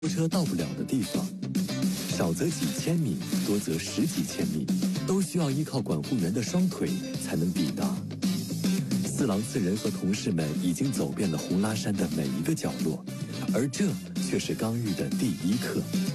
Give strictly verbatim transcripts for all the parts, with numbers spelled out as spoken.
火车到不了的地方，少则几千米，多则十几千米，都需要依靠管护员的双腿才能抵达。四郎次仁和同事们已经走遍了红拉山的每一个角落，而这却是刚玉的第一课。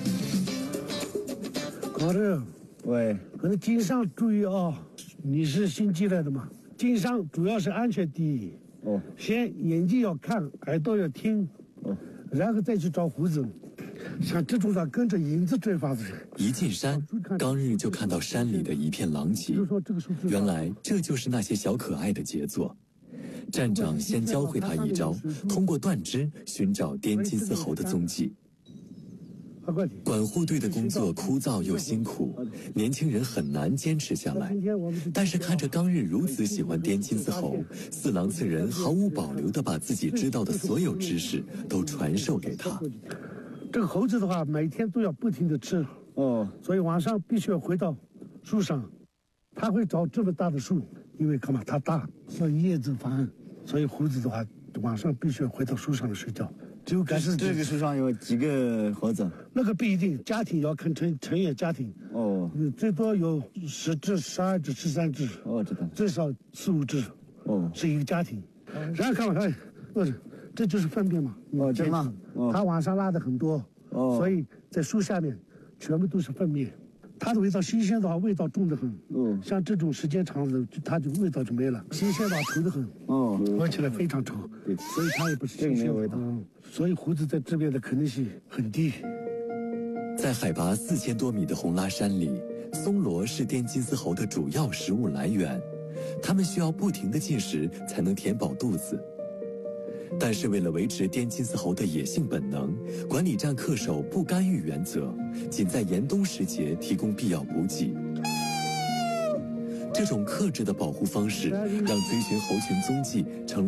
高正， 喂， 可能经商注意啊，你是新进来的嘛？经商主要是安全第一。 哦， 先眼睛要看，耳朵要听， 哦， 然后再去找胡子。像这种的跟着影子追法子人， 一进山，刚日就看到山里的一片狼藉。原来这就是那些小可爱的杰作。站长先教会他一招，通过断肢寻找滇金丝猴的踪迹。管护队的工作枯燥又辛苦，年轻人很难坚持下来。但是看着刚日如此喜欢滇金丝猴，四郎次仁毫无保留地把自己知道的所有知识都传授给他。 这个猴子的话，每天都要不停地吃， 哦， 所以晚上必须要回到树上。他会找这么大的树，因为干嘛？它大，像叶子繁，所以猴子的话，晚上必须要回到树上来睡觉。只有赶上这个树上有几个猴子？ 那个不一定，家庭要看成成员家庭。 哦， 最多有十只、十二只、十三只。 哦，知道。 最少四五只。 哦， 是一个家庭。然后看嘛，看，这就是粪便嘛。 哦，真的。 哦，它晚上拉的很多。 哦， 所以在树下面，全部都是粪便。它的味道新鲜的话，味道重得很。嗯，像这种时间长了，它就味道就没了。新鲜的话稠得很。哦，闻起来非常稠。对，所以它也不是新鲜的味道。嗯，所以胡子在这边的可能性很低。 在海拔四千多米的红拉山里，松萝是滇金丝猴的主要食物来源，它们需要不停地进食才能填饱肚子。但是为了维持滇金丝猴的野性本能，管理站恪守不干预原则，仅在严冬时节提供必要补给。这种克制的保护方式，让追寻猴群踪迹成了